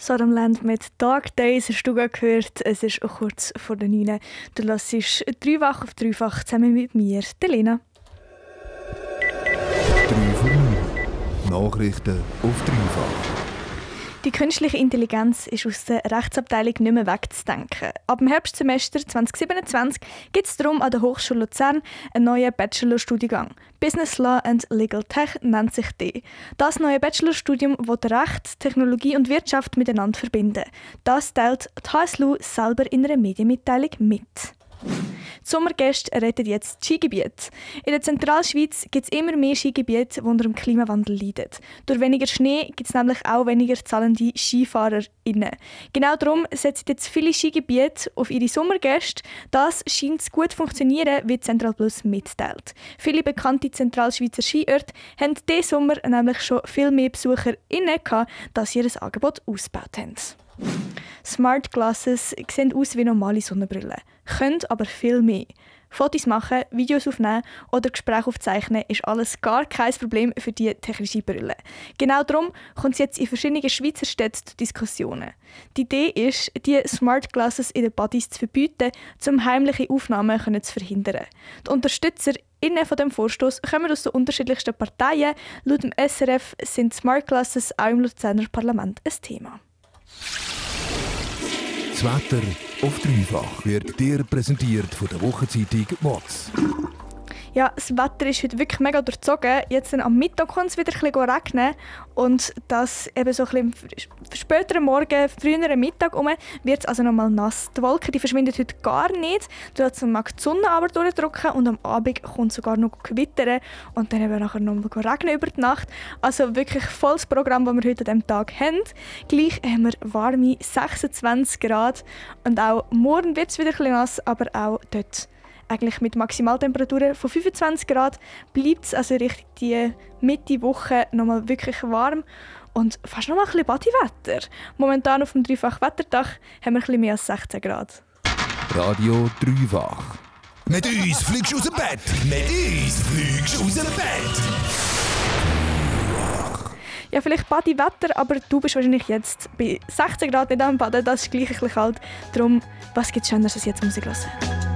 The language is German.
Sodom mit Dark Days hast du gehört. Es ist kurz vor der 9. Du hörst «Dreifach auf Dreifach» zusammen mit mir, der Lena. 3 vor 9. Nachrichten auf Dreifach. Die künstliche Intelligenz ist aus der Rechtsabteilung nicht mehr wegzudenken. Ab dem Herbstsemester 2027 gibt es darum an der Hochschule Luzern einen neuen Bachelorstudiengang. Business Law and Legal Tech nennt sich der. Das neue Bachelorstudium will Recht, Technologie und Wirtschaft miteinander verbinden. Das teilt die HSLU selber in einer Medienmitteilung mit. Die Sommergäste retten jetzt die Skigebiete. In der Zentralschweiz gibt es immer mehr Skigebiete, die unter dem Klimawandel leiden. Durch weniger Schnee gibt es nämlich auch weniger zahlende SkifahrerInnen. Genau darum setzen jetzt viele Skigebiete auf ihre Sommergäste. Das scheint gut zu funktionieren, wie Central Plus mitteilt. Viele bekannte Zentralschweizer Skiorte haben diesen Sommer nämlich schon viel mehr BesucherInnen gehabt, dass sie ihr Angebot ausgebaut haben. Smart Glasses sehen aus wie normale Sonnenbrillen, können aber viel mehr. Fotos machen, Videos aufnehmen oder Gespräche aufzeichnen ist alles gar kein Problem für die technische Brille. Genau darum kommt es jetzt in verschiedenen Schweizer Städten zu Diskussionen. Die Idee ist, die Smart Glasses in den Buddies zu verbieten, um heimliche Aufnahmen zu verhindern. Die UnterstützerInnen von dem Vorstoß kommen aus den unterschiedlichsten Parteien. Laut dem SRF sind Smart Glasses auch im Luzerner Parlament ein Thema. Das Wetter auf Dreifach wird dir präsentiert von der Wochenzeitung «Mods». Ja, das Wetter ist heute wirklich mega durchzogen. Jetzt am Mittag kommt es wieder ein bisschen regnen. Und das eben so ein bisschen später am Morgen, früher am Mittag wird es also nochmal nass. Die Wolken die verschwinden heute gar nicht. Trotzdem mag die Sonne aber durchdrücken und am Abend kommt sogar noch gewittern. Und dann eben nachher nochmal regnen über die Nacht. Also wirklich volles Programm, das wir heute an diesem Tag haben. Gleich haben wir warme 26 Grad. Und auch morgen wird es wieder ein bisschen nass, aber auch dort eigentlich mit Maximaltemperaturen von 25 Grad bleibt es also richtig die Mitte Woche nochmal wirklich warm und fast noch mal ein bisschen Bodywetter. Momentan auf dem Dreifach-Wetterdach haben wir ein bisschen mehr als 16 Grad. Radio Dreifach. Mit uns fliegst du aus dem Bett! Mit uns fliegst du aus dem Bett! Ja, vielleicht Bodywetter, aber du bist wahrscheinlich jetzt bei 16 Grad nicht am Baden, das ist gleich ein bisschen kalt. Darum, was gibt es Schöneres als jetzt Musik hören?